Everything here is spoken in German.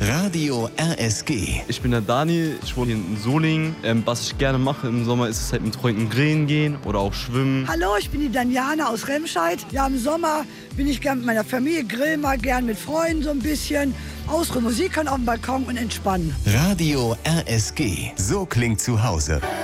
Radio RSG. Ich bin der Dani, ich wohne hier in Solingen. Was ich gerne mache im Sommer ist es halt mit Freunden grillen gehen oder auch schwimmen. Hallo, ich bin die Daniana aus Remscheid. Ja, im Sommer bin ich gern mit meiner Familie, grill mal gern mit Freunden so ein bisschen. Ausruhen, Musik hören auf dem Balkon und entspannen. Radio RSG. So klingt zu Hause.